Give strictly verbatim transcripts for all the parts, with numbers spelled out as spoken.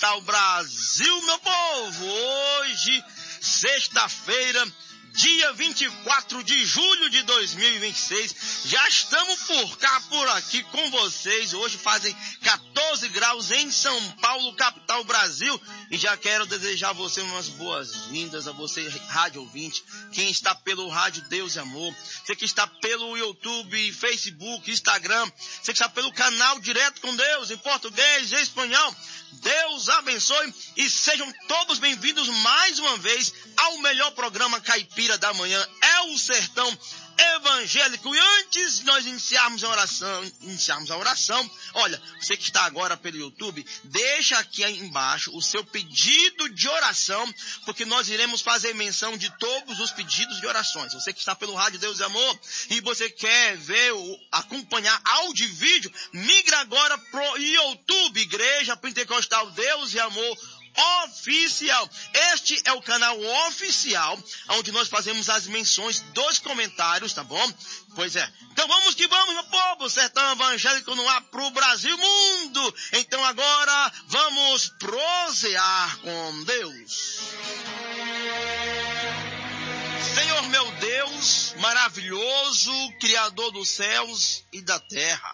Capital Brasil, meu povo. Hoje, sexta-feira, dia vinte e quatro de julho de dois mil e vinte e seis, já estamos por cá, por aqui com vocês. Hoje fazem quatorze graus em São Paulo, capital Brasil. E já quero desejar a você umas boas-vindas, a você, rádio ouvinte, quem está pelo Rádio Deus e Amor, você que está pelo YouTube, Facebook, Instagram, você que está pelo canal Direto com Deus, em português e espanhol. Deus abençoe e sejam todos bem-vindos mais uma vez ao melhor programa caipira da manhã, É o Sertão Evangélico. E antes de nós iniciarmos a oração, iniciarmos a oração, olha, você que está agora pelo YouTube, deixa aqui embaixo o seu pedido de oração, porque nós iremos fazer menção de todos os pedidos de orações. Você que está pelo Rádio Deus e Amor e você quer ver, acompanhar áudio e vídeo, migra agora pro YouTube, Igreja Pentecostal Deus e Amor Oficial. Este é o canal oficial, onde nós fazemos as menções dos comentários, tá bom? Pois é. Então vamos que vamos, meu povo. Sertão Evangélico no ar pro Brasil mundo. Então agora vamos prosear com Deus. Senhor meu Deus, maravilhoso, Criador dos céus e da terra.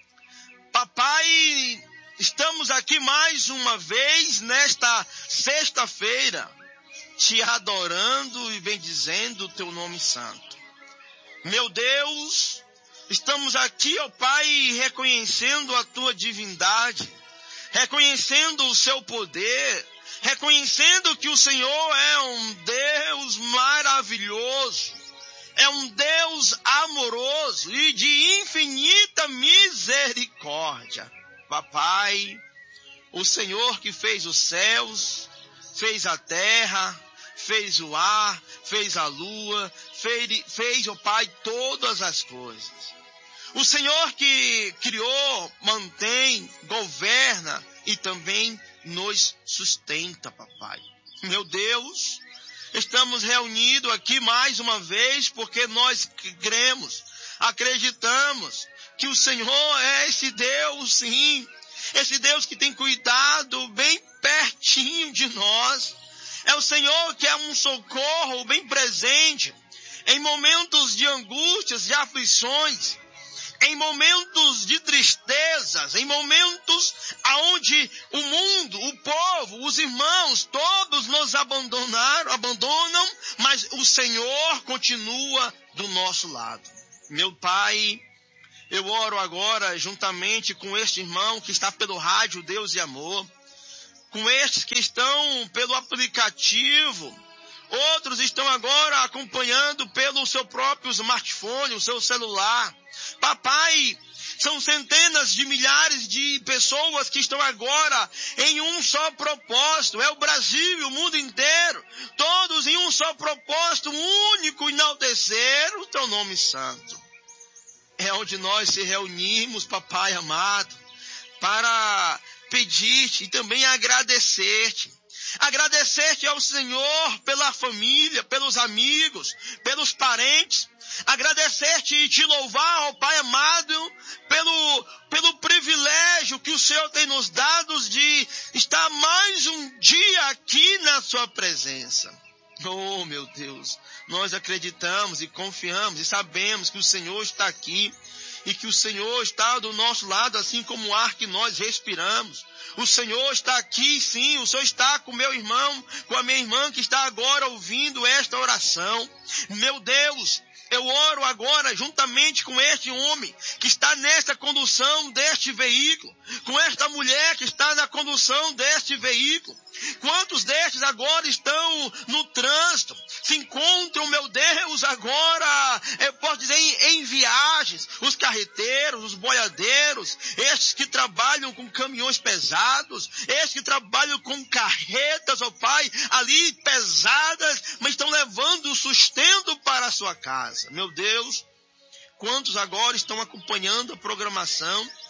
Papai, estamos aqui mais uma vez nesta sexta-feira, te adorando e bendizendo o teu nome santo. Meu Deus, estamos aqui, ó Pai, reconhecendo a tua divindade, reconhecendo o seu poder, reconhecendo que o Senhor é um Deus maravilhoso, é um Deus amoroso e de infinita misericórdia. Papai, o Senhor que fez os céus, fez a terra, fez o ar, fez a lua, fez, fez, ó Pai, todas as coisas. O Senhor que criou, mantém, governa e também nos sustenta, papai. Meu Deus, estamos reunidos aqui mais uma vez porque nós cremos, acreditamos que o Senhor é esse Deus, sim, esse Deus que tem cuidado bem pertinho de nós. É o Senhor que é um socorro bem presente em momentos de angústias, de aflições, em momentos de tristezas, em momentos aonde o mundo, o povo, os irmãos, todos nos abandonaram, abandonam, mas o Senhor continua do nosso lado. Meu Pai, eu oro agora juntamente com este irmão que está pelo Rádio Deus e Amor, com estes que estão pelo aplicativo, outros estão agora acompanhando pelo seu próprio smartphone, o seu celular. Papai, são centenas de milhares de pessoas que estão agora em um só propósito. É o Brasil e o mundo inteiro, todos em um só propósito, único, enaltecer o teu nome santo. É onde nós se reunimos, papai amado, para pedir-te e também agradecer-te. Agradecer-te ao Senhor pela família, pelos amigos, pelos parentes. Agradecer-te e te louvar, ó Pai amado, pelo, pelo privilégio que o Senhor tem nos dado de estar mais um dia aqui na sua presença. Oh, meu Deus, nós acreditamos e confiamos e sabemos que o Senhor está aqui e que o Senhor está do nosso lado, assim como o ar que nós respiramos. O Senhor está aqui, sim, o Senhor está com meu irmão, com a minha irmã que está agora ouvindo esta oração. Meu Deus, eu oro agora juntamente com este homem que está nesta condução deste veículo, com esta mulher que está na condução deste veículo. Quantos destes agora estão no trânsito, se encontram, meu Deus, agora, eu posso dizer, em, em viagens, os carreteiros, os boiadeiros, estes que trabalham com caminhões pesados, estes que trabalham com carretas, ó Pai, ali pesadas, mas estão levando o sustento para a sua casa. Meu Deus, quantos agora estão acompanhando a programação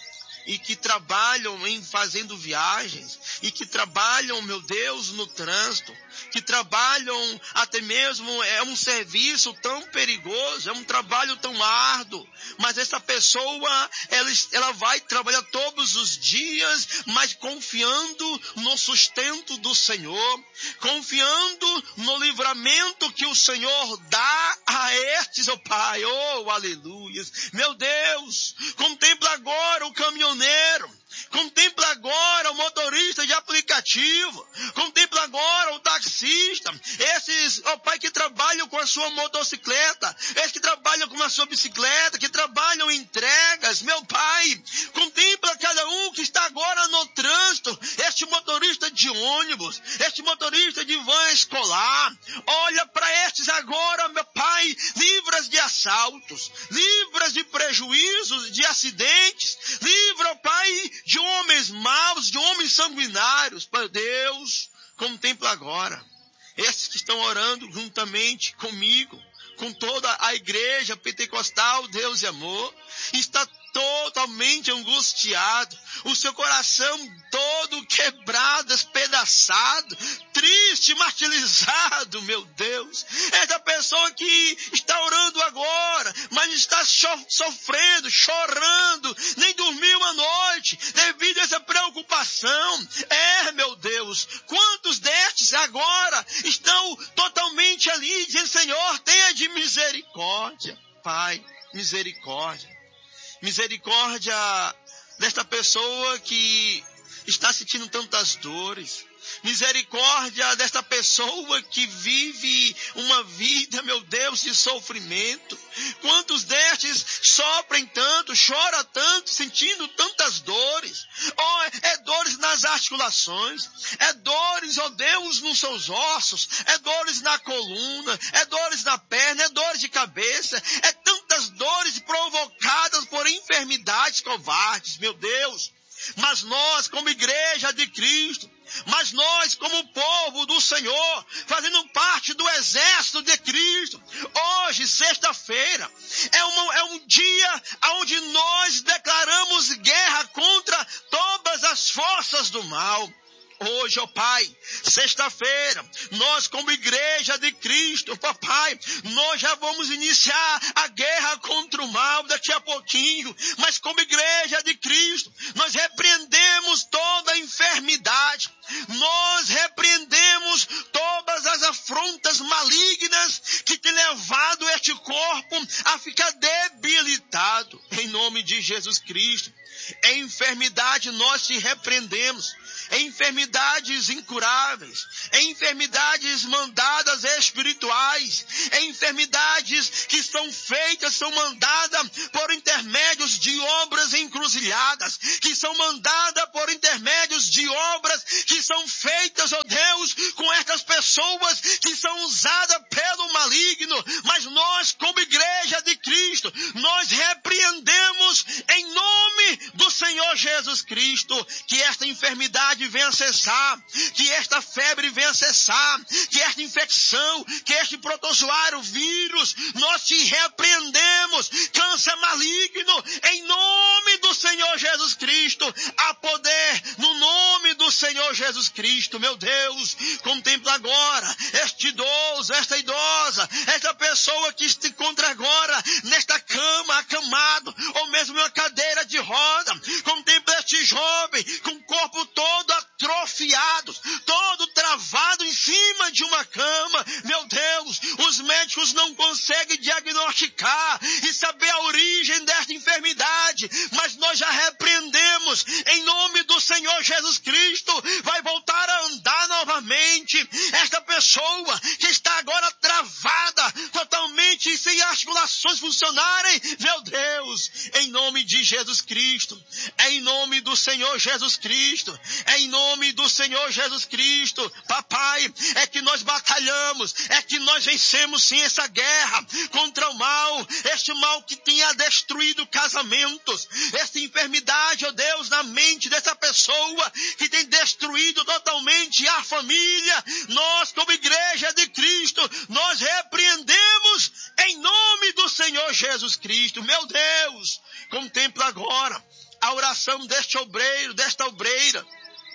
e que trabalham em fazendo viagens, e que trabalham, meu Deus, no trânsito, que trabalham até mesmo, é um serviço tão perigoso, é um trabalho tão árduo, mas essa pessoa, ela, ela vai trabalhar todos os dias, mas confiando no sustento do Senhor, confiando no livramento que o Senhor dá a estes, ó Pai, oh, aleluia. Meu Deus, contempla agora o caminhoneiro, contempla agora o motorista de aplicativo, contempla agora o taxista, esses, ó Pai, que trabalham com a sua motocicleta, esses que trabalham com a sua bicicleta, que trabalham em entregas, meu Pai, contempla cada um que está agora no trânsito, este motorista de ônibus, este motorista de van escolar, olha para estes agora, meu Pai, livras de assaltos, livras de prejuízos, de acidentes, livra, ó Pai, de homens maus, de homens sanguinários. Pai Deus, contempla agora esses que estão orando juntamente comigo, com toda a igreja pentecostal, Deus e amor, está totalmente angustiado, o seu coração todo quebrado, despedaçado, triste, martirizado, meu Deus. Essa pessoa que está orando agora, mas está cho- sofrendo, chorando, nem dormiu a noite, devido a essa preocupação. É, meu Deus, quantos destes agora estão totalmente ali, dizendo, Senhor, tenha de misericórdia, Pai, misericórdia. Misericórdia desta pessoa que está sentindo tantas dores. Misericórdia desta pessoa que vive uma vida, meu Deus, de sofrimento. Quantos destes sofrem tanto, choram tanto, sentindo tantas dores. Oh, é dores nas articulações, é dores, ó oh Deus, nos seus ossos, é dores na coluna, é dores na perna, é dores de cabeça, é tantas dores provocadas por enfermidades covardes, meu Deus. Mas nós, como igreja de Cristo, mas nós, como povo do Senhor, fazendo parte do exército de Cristo, hoje, sexta-feira, é, uma, é um dia onde nós declaramos guerra contra todas as forças do mal. Hoje, ó Pai, sexta-feira, nós como igreja de Cristo, papai, nós já vamos iniciar a guerra contra o mal daqui a pouquinho, mas como igreja de Cristo, nós repreendemos toda a enfermidade, nós repreendemos todas as afrontas malignas que tem levado este corpo a ficar debilitado, em nome de Jesus Cristo. Em enfermidade nós te repreendemos, em enfermidades incuráveis, em enfermidades mandadas espirituais, em enfermidades que são feitas, são mandadas por intermédios de obras encruzilhadas, que são mandadas por intermédios de obras que são feitas, ó Deus, com estas pessoas que são usadas pelo maligno, mas nós, como igreja de Cristo, nós repreendemos em nome do Senhor Jesus Cristo, que esta enfermidade venha cessar, que esta febre venha cessar, que esta infecção, que este protozoário vírus, nós te repreendemos, câncer maligno, em nome do Senhor Jesus Cristo, há poder no nome do Senhor Jesus Cristo, meu Deus, contempla agora este idoso, esta idosa, esta pessoa que se encontra agora nesta cama, acamado, ou mesmo em uma cadeira de roda, contempla este jovem com o corpo todo atrofiado, todo travado em cima de uma cama, meu Deus, os médicos não conseguem diagnosticar e saber a origem desta enfermidade, mas nós já repreendemos, em nome do Senhor Jesus Cristo, vai voltar a andar novamente, esta pessoa que está agora travada, totalmente sem articulações funcionarem, meu Deus, em nome de Jesus Cristo, é em nome do Senhor Jesus Cristo, é em nome do Senhor Jesus Cristo, papai, é que nós batalhamos, é que nós vencemos sim essa guerra contra o mal, este mal que tinha destruído casamentos, essa enfermidade, ó Deus, na mente dessa pessoa que tem destruído totalmente a família, nós como igreja de Cristo, nós repreendemos em nome do Senhor Jesus Cristo. Meu Deus, contempla agora a oração deste obreiro, desta obreira,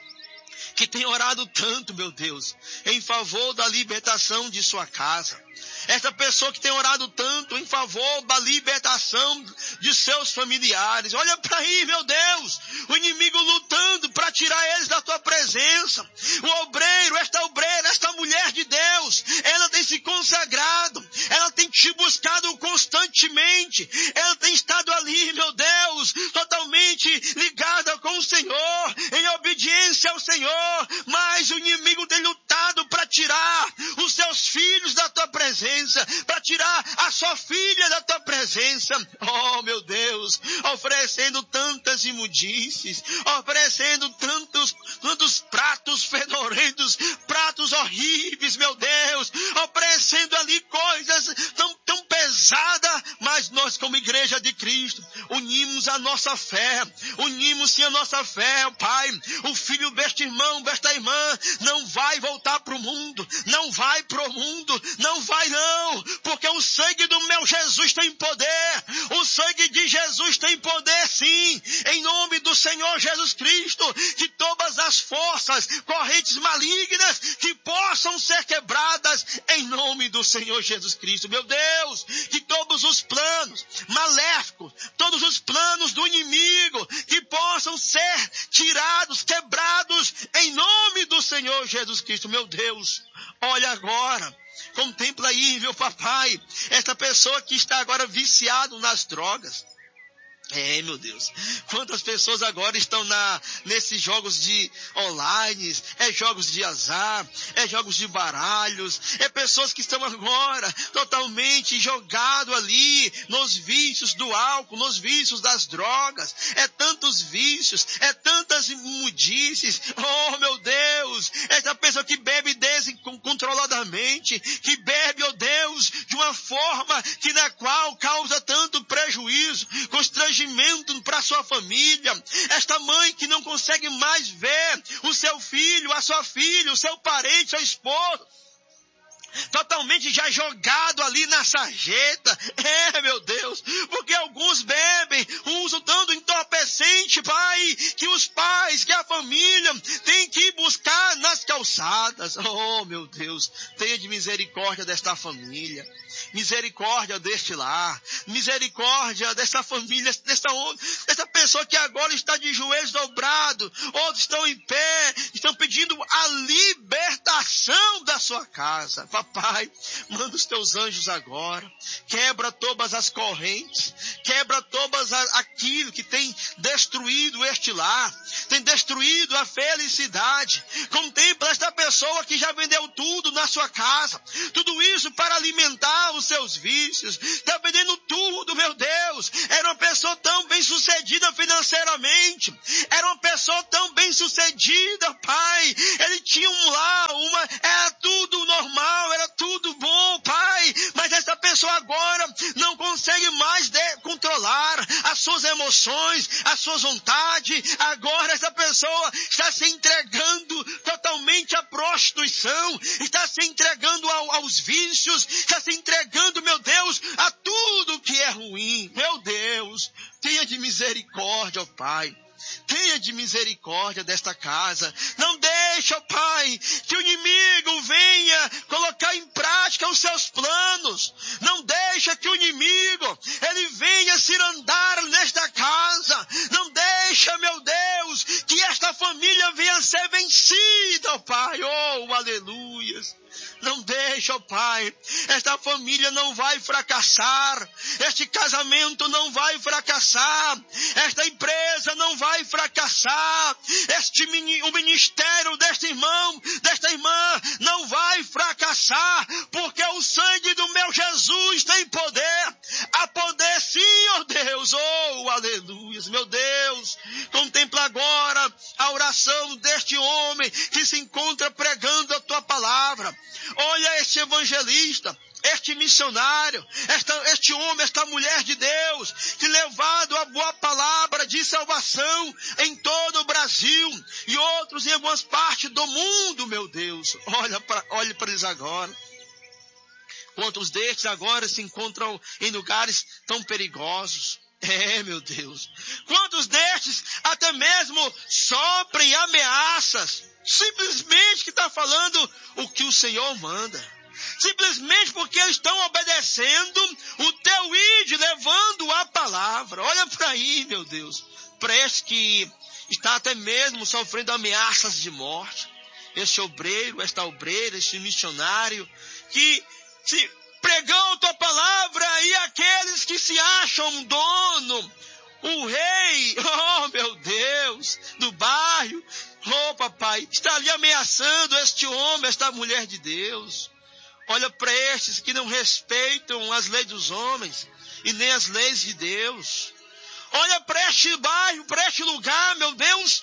que tem orado tanto, meu Deus, em favor da libertação de sua casa. Essa pessoa que tem orado tanto em favor da libertação de seus familiares. Olha para aí, meu Deus, o inimigo lutando para tirar eles da tua presença. O obreiro, esta obreira, esta mulher de Deus, ela tem se consagrado, ela tem te buscado constantemente, ela tem estado ali, meu Deus, totalmente ligada com o Senhor, em obediência ao Senhor, mas o inimigo tem lutado para tirar os seus filhos da tua presença, para tirar a sua filha da tua presença. Oh, meu Deus, oferecendo tantas imundícies, oferecendo tantos, tantos pratos fedorentos, pratos horríveis, meu Deus, oferecendo ali coisas tão, tão pesadas, mas nós como igreja de Cristo, unimos a nossa fé, unimos sim a nossa fé, Pai. O filho deste irmão, desta irmã, não vai voltar para o mundo, não vai para o mundo, não vai não, porque o sangue do meu Jesus tem poder, o sangue de Jesus tem poder sim, em nome do Senhor Jesus Cristo, que todas as forças, correntes malignas, que possam ser quebradas, em nome do Senhor Jesus Cristo. Meu Deus, que todos os planos maléficos, todos os planos do inimigo, que possam ser tirados, quebrados, em nome do Senhor Jesus Cristo. Meu Deus, olha agora, contempla aí, meu papai, esta pessoa que está agora viciado nas drogas. É, meu Deus, quantas pessoas agora estão na, nesses jogos de online, é jogos de azar, é jogos de baralhos, é pessoas que estão agora totalmente jogado ali nos vícios do álcool, nos vícios das drogas, é tantos vícios, é tantas imundícies. Oh, meu Deus, essa pessoa que bebe descontroladamente, que bebe, oh Deus, de uma forma que na qual causa tanto prejuízo, constrangimento para sua família, esta mãe que não consegue mais ver o seu filho, a sua filha, o seu parente, seu esposo, totalmente já jogado ali na sarjeta. É, meu Deus, porque alguns bebem, usam tanto entorpecente, Pai, que os pais, que a família tem que buscar nas calçadas. Oh, meu Deus, tenha de misericórdia desta família, misericórdia deste lar, misericórdia dessa família, dessa, dessa pessoa que agora está de joelhos dobrados, outros estão em pé, estão pedindo a libertação da sua casa. Papai, manda os teus anjos agora, quebra todas as correntes, quebra todas as, aquilo que tem destruído este lar, tem destruído a felicidade. Contempla esta pessoa que já vendeu tudo na sua casa, tudo isso para alimentar os seus vícios, está vendendo tudo, meu Deus. Era uma pessoa tão bem sucedida financeiramente, era uma pessoa tão bem sucedida, Pai, ele tinha um lar, uma, era tudo normal, era tudo bom, Pai, mas essa pessoa agora não consegue mais de, controlar as suas emoções, as suas vontades. Agora essa pessoa está se entregando totalmente à prostituição, está se entregando ao, aos vícios, está se entregando, meu Deus, a tudo que é ruim. Meu Deus, tenha de misericórdia, ó Pai. Tenha de misericórdia desta casa. Não deixa, ó Pai, que o inimigo venha colocar em prática os seus planos. Não deixa que o inimigo, ele venha cirandar nesta casa. Não deixa, meu Deus, que esta família venha ser vencida, ó Pai. Oh, aleluias. Não deixa, ó Pai, esta família não vai fracassar, este casamento não vai fracassar, esta empresa não vai fracassar, este o ministério deste irmão, desta irmã não vai fracassar, porque o sangue do meu Jesus tem poder, há poder sim, ó Deus. Oh, aleluia, meu Deus, contempla agora a oração deste homem que se encontra pregando a tua palavra. Olha este evangelista, este missionário, esta, este homem, esta mulher de Deus, que levado a boa palavra de salvação em todo o Brasil e outros em algumas partes do mundo, meu Deus. Olha para olhe para eles agora. Quantos destes agora se encontram em lugares tão perigosos? É, meu Deus. Quantos destes até mesmo sofrem ameaças, simplesmente que está falando o que o Senhor manda. Simplesmente porque eles estão obedecendo o teu ide, levando a palavra. Olha para aí, meu Deus. Para esse que está até mesmo sofrendo ameaças de morte. Este obreiro, esta obreira, este missionário, que se pregam tua palavra, e aqueles que se acham dono, o rei, oh meu Deus, do bairro, oh papai, está ali ameaçando este homem, esta mulher de Deus. Olha para estes que não respeitam as leis dos homens e nem as leis de Deus. Olha para este bairro, para este lugar, meu Deus,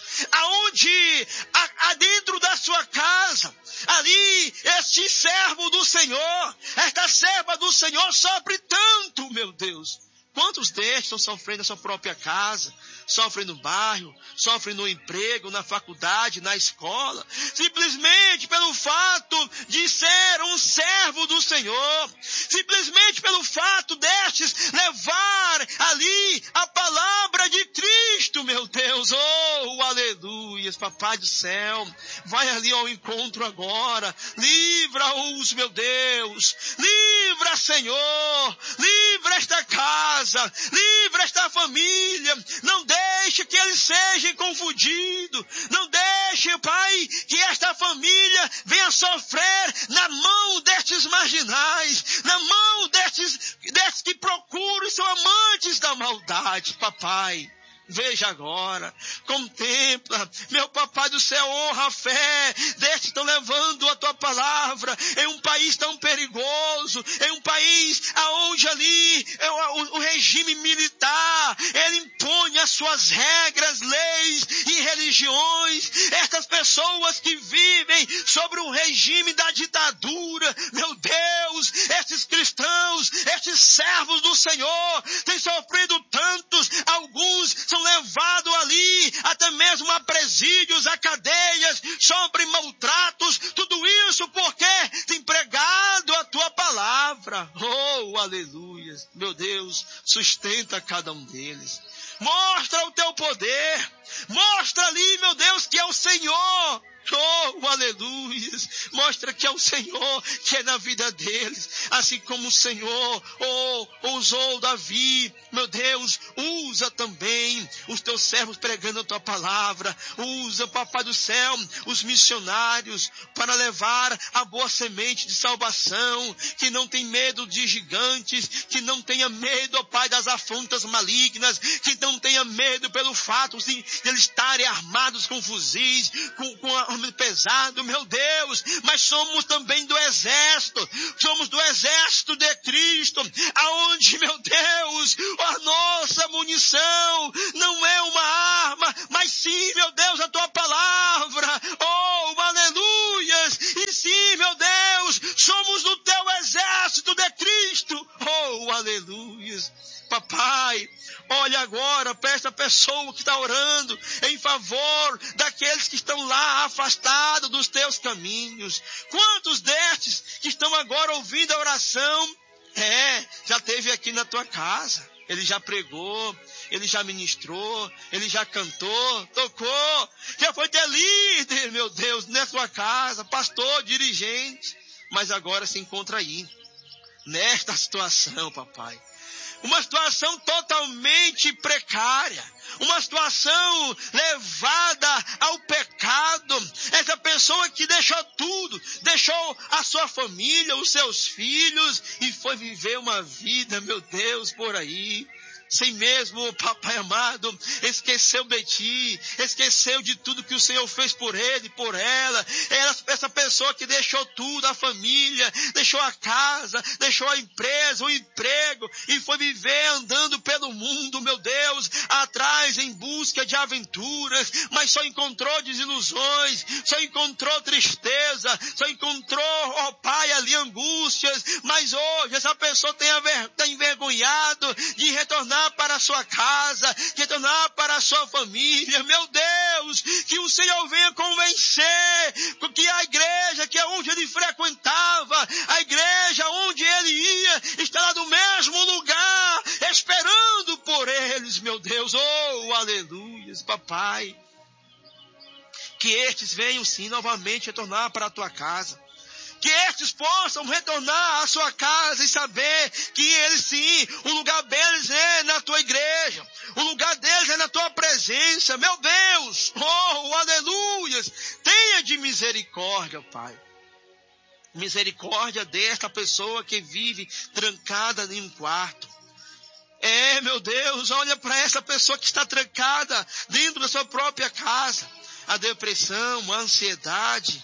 aonde, a, a dentro da sua casa, ali, este servo do Senhor, esta serva do Senhor sofre tanto, meu Deus. Quantos destes estão sofrendo na sua própria casa, sofrem no bairro, sofrem no emprego, na faculdade, na escola, simplesmente pelo fato de ser um servo do Senhor, simplesmente pelo fato destes levar ali a palavra de Cristo, meu Deus. Oh, aleluia, papai do céu, vai ali ao encontro agora, livra-os, meu Deus, livra, Senhor, livra esta casa, livra esta família, não deixe que eles sejam confundidos, não deixe, Pai, que esta família venha sofrer na mão destes marginais, na mão destes, destes que procuram e são amantes da maldade, papai. Veja agora, contempla, meu papai do céu, honra a fé destes que estão levando a tua palavra em um país tão perigoso, em um país aonde ali é o, o, o regime militar, ele impõe as suas regras, leis e religiões. Estas pessoas que vivem sobre o regime da ditadura, meu Deus, estes cristãos, estes servos do Senhor têm sofrido tantos, alguns são levados ali, até mesmo a presídios, a cadeias, sofrem maltratos, tudo isso porque tem pregado a tua palavra. Oh, aleluia, meu Deus, sustenta cada um deles, mostra o teu poder, mostra ali, meu Deus, que é o Senhor. Oh, aleluia, mostra que é o Senhor que é na vida deles, assim como o Senhor oh, usou Davi, meu Deus, usa também os teus servos pregando a tua palavra, usa, papai do céu, os missionários para levar a boa semente de salvação, que não tem medo de gigantes, que não tenha medo, ó Pai, das afrontas malignas, que não tenha medo pelo fato de, de eles estarem armados com fuzis, com, com a pesado, meu Deus, mas somos também do exército, somos do exército de Cristo, aonde, meu Deus, a nossa munição não é uma arma, mas sim, meu Deus, a tua palavra. Oh, aleluias, e sim, meu Deus, somos do teu exército de Cristo. Oh, aleluias. Papai, olha agora para esta pessoa que está orando em favor daqueles que estão lá afastados dos teus caminhos. Quantos destes que estão agora ouvindo a oração, é, já teve aqui na tua casa, ele já pregou, ele já ministrou, ele já cantou, tocou, já foi ter líder, meu Deus, na tua casa, pastor, dirigente, mas agora se encontra aí, nesta situação, papai. Uma situação totalmente precária, uma situação levada ao pecado. Essa pessoa que deixou tudo, deixou a sua família, os seus filhos e foi viver uma vida, meu Deus, por aí. Sem mesmo, papai amado, esqueceu de ti, esqueceu de tudo que o Senhor fez por ele, por ela. Ela, essa pessoa que deixou tudo, a família, deixou a casa, deixou a empresa, o emprego, e foi viver andando pelo mundo, meu Deus, atrás em busca de aventuras, mas só encontrou desilusões, só encontrou tristeza, só encontrou, ó Pai, ali angústias, mas hoje essa pessoa tem está envergonhado de retornar para a sua casa, retornar para a sua família. Meu Deus, que o Senhor venha convencer que a igreja, que é onde ele frequentava, a igreja onde ele papai. Que estes venham sim novamente retornar para a tua casa. Que estes possam retornar à sua casa e saber que eles sim, o lugar deles é na tua igreja. O lugar deles é na tua presença. Meu Deus, oh, aleluias. Tenha de misericórdia, Pai. Misericórdia desta pessoa que vive trancada em um quarto. É, meu Deus, olha para essa pessoa que está trancada dentro da sua própria casa. A depressão, a ansiedade,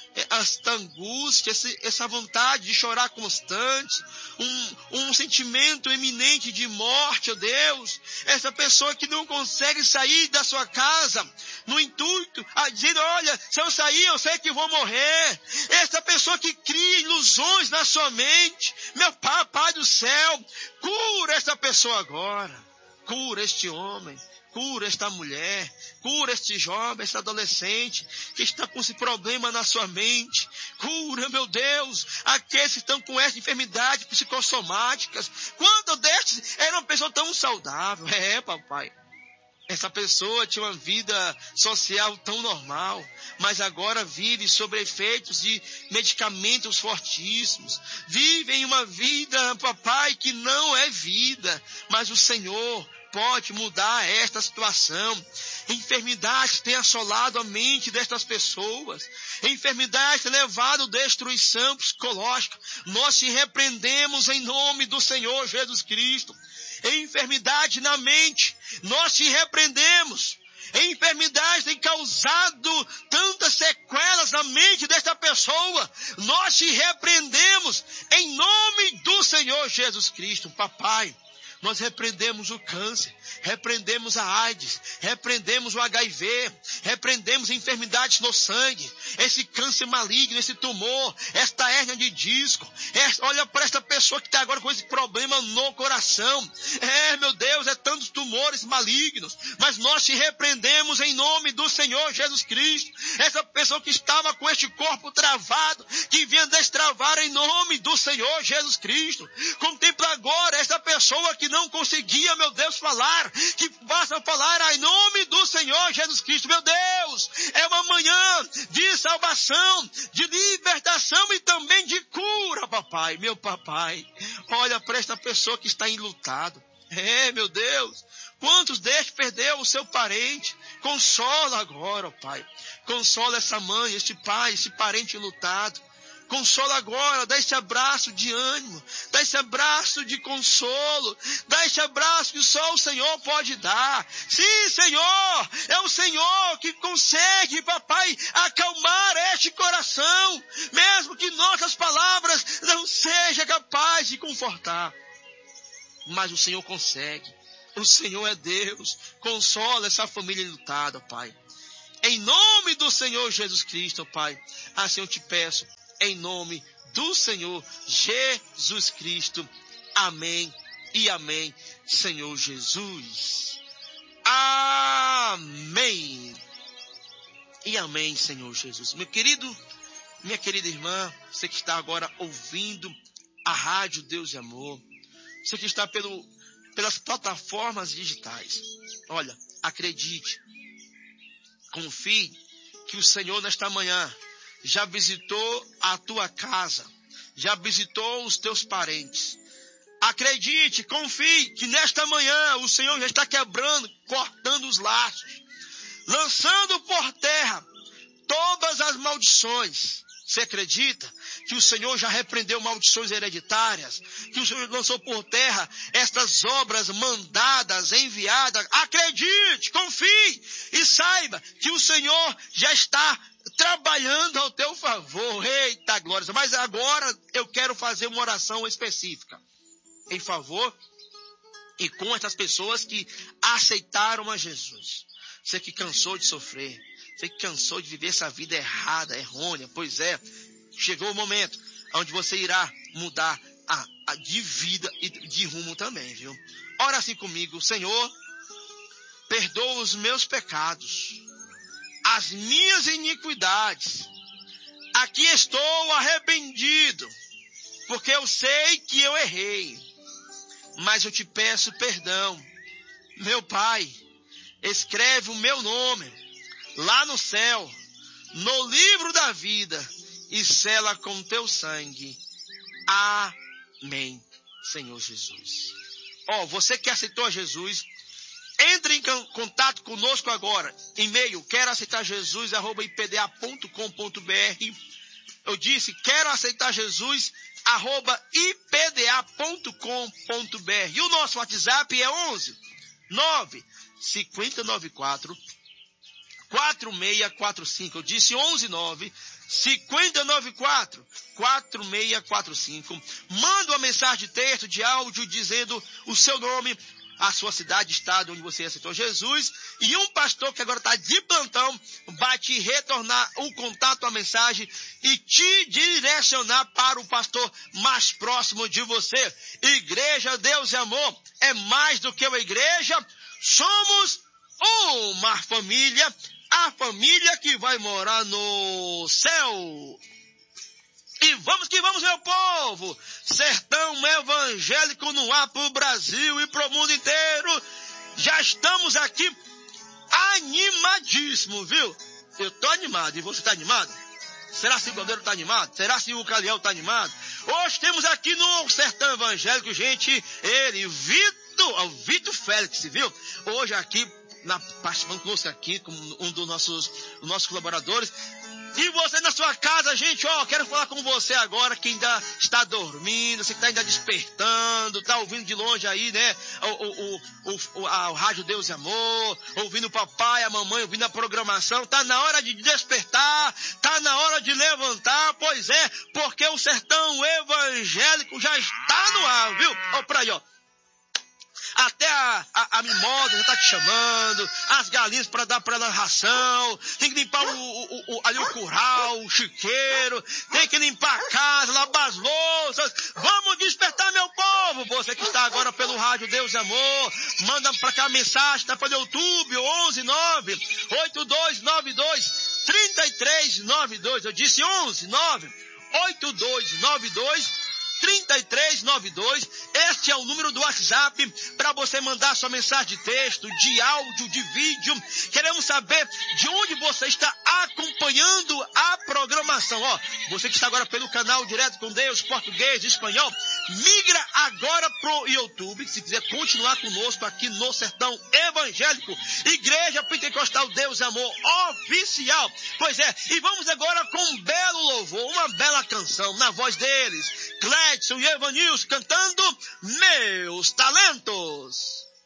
esta angústia, essa vontade de chorar constante, um, um sentimento eminente de morte, ó Deus. Essa pessoa que não consegue sair da sua casa no intuito, a dizer, olha, se eu sair eu sei que vou morrer. Essa pessoa que cria ilusões na sua mente. Meu Pai, Pai do céu, cura essa pessoa agora. Cura este homem. Cura esta mulher, cura este jovem, este adolescente que está com esse problema na sua mente. Cura, meu Deus, aqueles que estão com essa enfermidade psicossomáticas. Quantos destes eram uma pessoa tão saudável? É, papai. Essa pessoa tinha uma vida social tão normal, mas agora vive sob efeitos de medicamentos fortíssimos. Vive em uma vida, papai, que não é vida, mas o Senhor pode mudar esta situação. Enfermidades têm assolado a mente destas pessoas. Enfermidades têm levado à destruição psicológica. Nós te repreendemos em nome do Senhor Jesus Cristo. Enfermidade na mente, nós te repreendemos. Enfermidades têm causado tantas sequelas na mente desta pessoa. Nós te repreendemos em nome do Senhor Jesus Cristo, papai. Nós repreendemos o câncer, repreendemos a AIDS, repreendemos o H I V, repreendemos enfermidades no sangue, esse câncer maligno, esse tumor, esta hérnia de disco. Esta, olha para esta pessoa que está agora com esse problema no coração. É, meu Deus, é tantos tumores malignos, mas nós te repreendemos em nome do Senhor Jesus Cristo. Essa pessoa que estava com este corpo travado, que vinha destravar em nome do Senhor Jesus Cristo. Contempla agora esta pessoa que não conseguia, meu Deus, falar, que possa falar em nome do Senhor Jesus Cristo. Meu Deus, é uma manhã de salvação, de libertação e também de cura, papai. Meu papai, olha para esta pessoa que está enlutado. É, meu Deus, quantos destes perdeu o seu parente? Consola agora, ó Pai. Consola essa mãe, este pai, esse parente enlutado. Consola agora, dá esse abraço de ânimo, dá esse abraço de consolo, dá esse abraço que só o Senhor pode dar. Sim, Senhor, é o Senhor que consegue, papai, acalmar este coração, mesmo que nossas palavras não sejam capazes de confortar. Mas o Senhor consegue, o Senhor é Deus, consola essa família enlutada, Pai. Em nome do Senhor Jesus Cristo, Pai, assim eu te peço, em nome do Senhor Jesus Cristo. Amém e amém, Senhor Jesus. Amém. E amém, Senhor Jesus. Meu querido, minha querida irmã, você que está agora ouvindo a Rádio Deus e Amor, você que está pelo, pelas plataformas digitais, olha, acredite, confie que o Senhor nesta manhã já visitou a tua casa, já visitou os teus parentes. Acredite, confie que nesta manhã o Senhor já está quebrando, cortando os laços, lançando por terra todas as maldições. Você acredita que o Senhor já repreendeu maldições hereditárias? Que o Senhor lançou por terra estas obras mandadas, enviadas? Acredite, confie e saiba que o Senhor já está trabalhando ao teu favor. Eita glória! Mas agora eu quero fazer uma oração específica em favor e com essas pessoas que aceitaram a Jesus. Você que cansou de sofrer, você que cansou de viver essa vida errada, errônea, pois é, chegou o momento onde você irá mudar a, a, de vida e de rumo também, viu? Ora assim comigo: Senhor, perdoa os meus pecados, as minhas iniquidades. Aqui estou arrependido, porque eu sei que eu errei, mas eu te peço perdão. Meu Pai, escreve o meu nome lá no céu, no livro da vida, e sela com teu sangue. Amém, Senhor Jesus. Ó, oh, você que aceitou a Jesus, entre em contato conosco agora. E-mail, quero aceitar Jesus, arroba i p d a ponto com ponto b r. Eu disse, quero aceitar Jesus, arroba i p d a ponto com ponto b r. E o nosso WhatsApp é onze nove cinco nove quatro quatro seis quatro cinco. Eu disse onze nove cinco nove quatro quatro seis quatro cinco. Manda uma mensagem de texto, de áudio, dizendo o seu nome, a sua cidade, estado onde você aceitou Jesus, e um pastor que agora está de plantão vai te retornar o contato, a mensagem, e te direcionar para o pastor mais próximo de você. Igreja Deus e Amor é mais do que uma igreja, somos uma família, a família que vai morar no céu. E vamos que vamos, meu povo! Sertão evangélico no ar para o Brasil e para o mundo inteiro. Já estamos aqui animadíssimos, viu? Eu tô animado. E você tá animado? Será que o Godeiro tá animado? Será que o Caliel tá animado? Hoje temos aqui no Sertão Evangélico, gente, ele, Vitor, o Vitor Félix, viu? Hoje aqui, na, participando conosco aqui, como um dos nossos, dos nossos colaboradores. E você na sua casa, gente, ó, quero falar com você agora que ainda está dormindo, você que está ainda despertando, está ouvindo de longe aí, né, o, o, o, o, a, o Rádio Deus e Amor, ouvindo o papai, a mamãe, ouvindo a programação, tá na hora de despertar, tá na hora de levantar, pois é, porque o Sertão Evangélico já está no ar, viu? Ó, pra aí, ó. Até a, a, a mimosa já está te chamando, as galinhas para dar para ela ração, tem que limpar o, o, o, ali o curral, o chiqueiro, tem que limpar a casa, lavar as louças. Vamos despertar, meu povo! Você que está agora pelo Rádio Deus e Amor, manda para cá a mensagem, tá pelo YouTube, onze nove oito dois nove dois três três nove dois. Eu disse onze nove oito dois nove dois três três nove dois. Este é o número do WhatsApp para você mandar sua mensagem de texto, de áudio, de vídeo. Queremos saber de onde você está acompanhando a programação. Ó, você que está agora pelo canal Direto com Deus, português, espanhol, migra agora pro YouTube, se quiser continuar conosco aqui no Sertão Evangélico, Igreja Pentecostal Deus e Amor Oficial. Pois é, e vamos agora com um belo louvor, uma bela canção na voz deles, Cledson e Evanilson, cantando Meus Talentos.